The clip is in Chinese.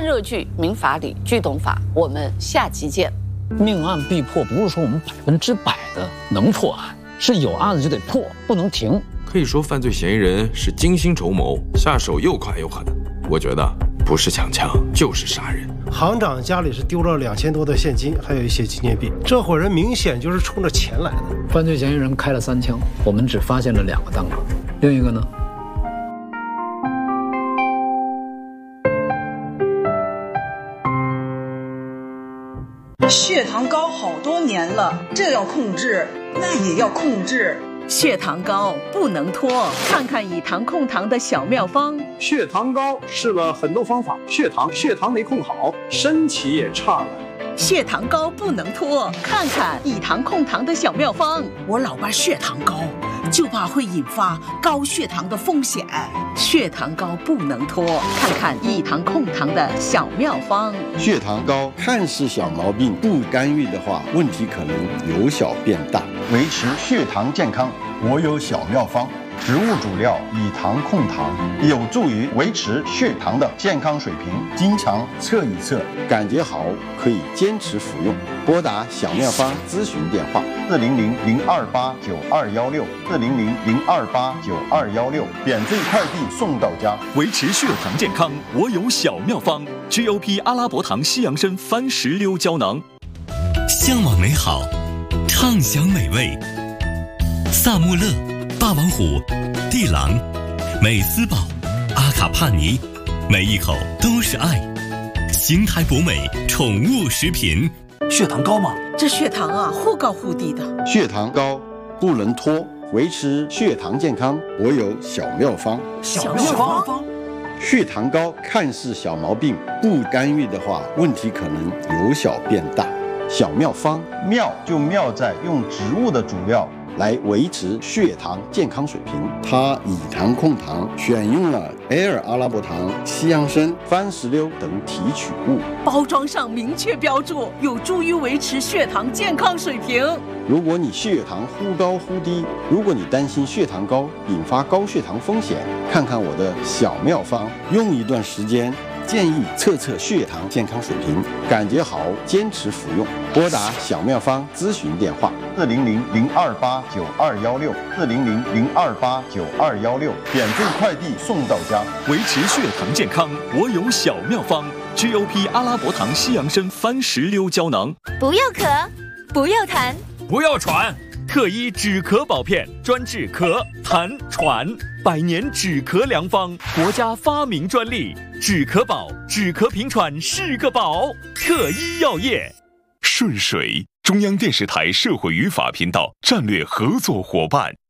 看热剧，民法理，剧懂法。我们下集见。 命案必破，不是说我们100%的能破案，是有案子就得破，不能停。 可以说犯罪嫌疑人是精心筹谋，下手又快又狠。我觉得不是抢枪就是杀人。 行长家里是丢了2000多的现金，还有一些纪念币。这伙人明显就是冲着钱来的。 犯罪嫌疑人开了3枪，我们只发现了2个弹孔，另一个呢？ 血糖高好多年了，这要控制，那也要控制。 血糖高不能拖，看看以糖控糖的小妙方。 血糖高试了很多方法，血糖没控好，身体也差了。 血糖高不能拖，看看以糖控糖的小妙方。 我老爸血糖高，就怕会引发高血糖的风险。 血糖高不能拖，看看以糖控糖的小妙方。 血糖高看似小毛病，不干预的话，问题可能由小变大。维持血糖健康，我有小妙方。植物主料以糖控糖，有助于维持血糖的健康水平。经常测一测，感觉好可以坚持服用。拨打小妙方咨询电话：400-028-9216，400-028-9216，免费快递送到家。 维持血糖健康，我有小妙方 ：GOP 阿拉伯糖西洋参番石榴胶囊。 向往美好，畅享美味。萨穆勒、霸王虎、地狼、美斯宝、阿卡帕尼，每一口都是爱。邢台博美宠物食品。 血糖高吗？ 这血糖啊，忽高忽低的。 血糖高不能拖，维持血糖健康，我有小妙方。 小妙方。 血糖高看似小毛病，不干预的话，问题可能由小变大。小妙方，妙就妙在用植物的主料来维持血糖健康水平。它以糖控糖，选用了埃尔阿拉伯糖、西洋参、番石榴等提取物， 包装上明确标注，有助于维持血糖健康水平。 如果你血糖忽高忽低，如果你担心血糖高引发高血糖风险，看看我的小妙方，用一段时间。建议测测血糖健康水平，感觉好坚持服用。拨打小妙方咨询电话：400-028-9216，400-028-9216，免费快递送到家。 维持血糖健康，我有小妙方 ：GOP 阿拉伯糖西洋参番石榴胶囊。 不要咳，不要痰， 不要喘。特一止咳宝片，专治咳、痰、喘，100年止咳良方，国家发明专利。止咳宝，止咳平喘是个宝。特一药业。顺水，中央电视台社会与法频道战略合作伙伴。